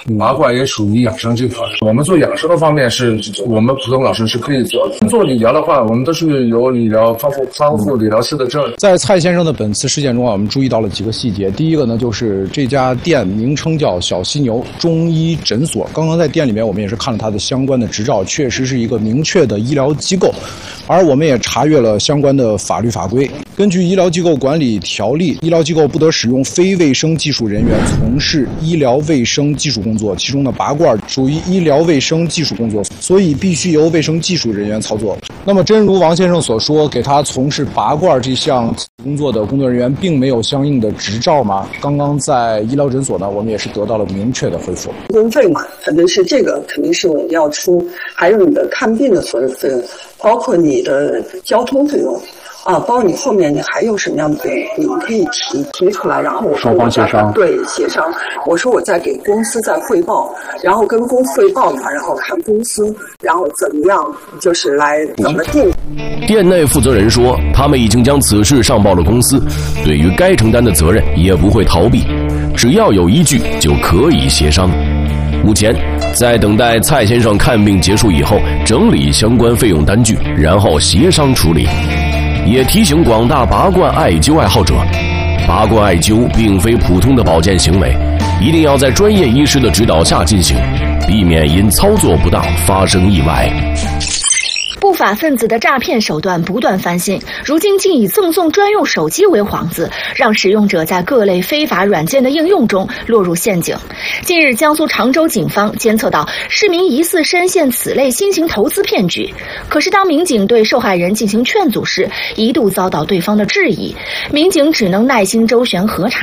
拔罐也属于养生这块。我们做养生的方面是我们普通老师是可以做的。做理疗的话，我们都是有理疗康复理疗师的证。 在蔡先生的本次事件中啊，我们注意到了几个细节。第一个呢，就是这家店名称叫小犀牛中医诊所。刚刚在店里面，我们也是看了它的相关的执照，确实是一个明确的医疗机构。而我们也查阅了相关的法律法规。根据《医疗机构管理条例》，医疗机构不得使用非卫生技术人员从事医疗卫生技术工作，其中的拔罐属于医疗卫生技术工作，所以必须由卫生技术人员操作。那么，真如王先生所说，给他从事拔罐这项工作的工作人员并没有相应的执照吗？刚刚在医疗诊所呢，我们也是得到了明确的回复。 公费嘛，肯定是这个，肯定是我们要出，还有你的看病的所有费用，包括你的交通费用。包括你后面你还有什么样的费用，你们可以提出来，然后我双方协商。 对，协商。我说我再给公司再汇报，然后跟公司汇报的话，然后看公司，然后怎么样，就是来怎么定。 店内负责人说，他们已经将此事上报了公司，对于该承担的责任也不会逃避，只要有依据就可以协商。目前在等待蔡先生看病结束以后，整理相关费用单据，然后协商处理。也提醒广大拔罐艾灸爱好者，拔罐艾灸并非普通的保健行为，一定要在专业医师的指导下进行，避免因操作不当发生意外。 不法分子的诈骗手段不断翻新，如今竟以赠送专用手机为幌子，让使用者在各类非法软件的应用中落入陷阱。近日，江苏常州警方监测到市民疑似深陷此类新型投资骗局，可是当民警对受害人进行劝阻时，一度遭到对方的质疑，民警只能耐心周旋核查。